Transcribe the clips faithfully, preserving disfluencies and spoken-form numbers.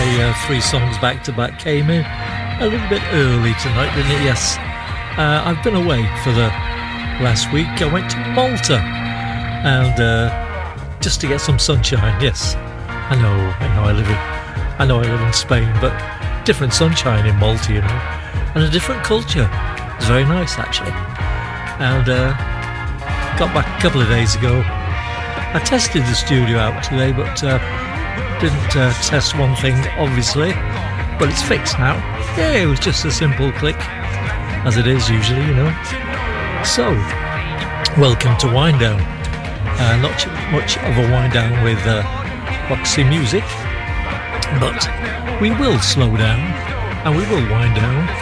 uh, three songs back to back came in a little bit early tonight, didn't it? Yes. Uh, I've been away for the last week. I went to Malta and uh, just to get some sunshine. Yes, I know, I know. I live in, I know I live in Spain, but different sunshine in Malta, you know, and a different culture. It's very nice actually. And uh, got back a couple of days ago. I tested the studio out today, but uh, didn't uh, test one thing, obviously. But it's fixed now. Yeah, it was just a simple click, as it is usually, you know. So, welcome to Wind Down. Uh, not much of a wind down with uh, Roxy music, but we will slow down and we will wind down.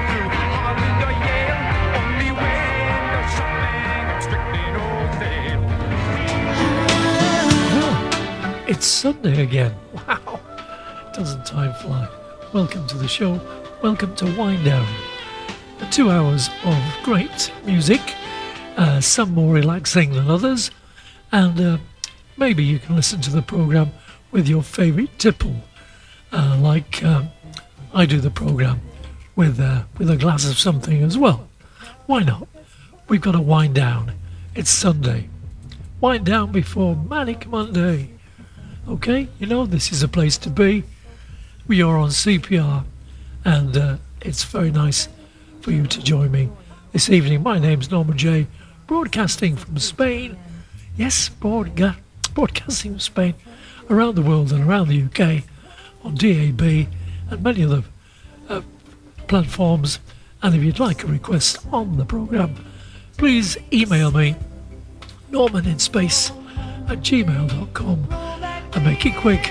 It's Sunday again. Wow, doesn't time fly? Welcome to the show. Welcome to Wind Down. Two hours of great music, uh, some more relaxing than others, and uh, maybe you can listen to the programme with your favourite tipple, uh, like um, I do the programme with uh, with a glass of something as well. Why not? We've got to wind down. It's Sunday. Wind down before Manic Monday. Okay, you know, this is a place to be. We are on C P R, and uh, it's very nice for you to join me this evening. My name's Norman J, broadcasting from Spain. Yes, broadga- broadcasting from Spain, around the world and around the U K, on D A B and many other uh, platforms. And if you'd like a request on the programme, please email me, norman in space at gmail dot com. And make it quick.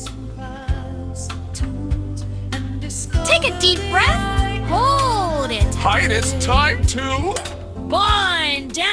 Take a deep breath. Hold it. Hi, it's time to Wind down.